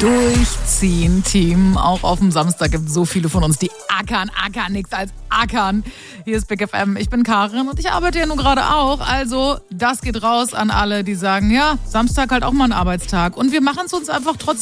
Durchziehen, Team. Auch auf dem Samstag gibt es so viele von uns, die ackern, nichts als ackern. Hier ist Big FM, ich bin Karin und ich arbeite ja nun gerade auch. Also das geht raus an alle, die sagen, ja, Samstag halt auch mal ein Arbeitstag. Und wir machen es uns einfach trotzdem